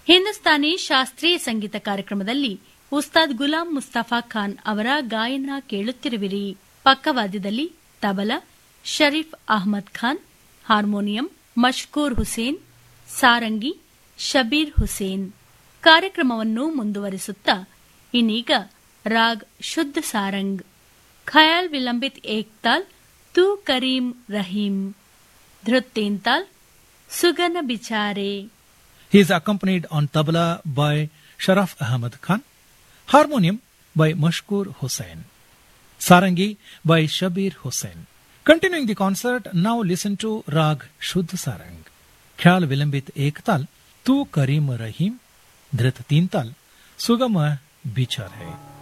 ಹಿಂದೂಸ್ತಾನಿ ಶಾಸ್ತ್ರೀಯ ಸಂಗೀತ ಕಾರ್ಯಕ್ರಮದಲ್ಲಿ ಉಸ್ತಾದ್ ಗುಲಾಂ ಮುಸ್ತಫಾ ಖಾನ್ ಅವರ ಗಾಯನ ಕೇಳುತ್ತಿರುವಿರಿ. ಪಕ್ಕವಾದ್ಯದಲ್ಲಿ ತಬಲಾ ಶರೀಫ್ ಅಹ್ಮದ್ ಖಾನ್, ಹಾರ್ಮೋನಿಯಂ ಮಶ್ಕೂರ್ ಹುಸೇನ್, ಸಾರಂಗಿ ಶಬೀರ್ ಹುಸೇನ್. ಕಾರ್ಯಕ್ರಮವನ್ನು ಮುಂದುವರಿಸುತ್ತಾ ಇನ್ನೀಗ ರಾಗ್ ಶುದ್ಧ ಸಾರಂಗ್, ಖಯಾಲ್ ವಿಲಂಬಿತ್ ಏಕ್ತಾಲ್ ತೂ Karim Rahim, ಧೃತ್ ತೀನ್ತಾಲ್ ಸುಗನ ಬಿಚಾರೆ. He is accompanied on tabla by Sharaf Ahmad Khan, harmonium by Mashkoor Hussain, sarangi by Shabir Hussain. Continuing the concert, now listen to Rag Shuddh Sarang, Khyal Vilambit Ektal, Tu Karim Rahim, Dhrit Teental, Sugama Bichar Hai.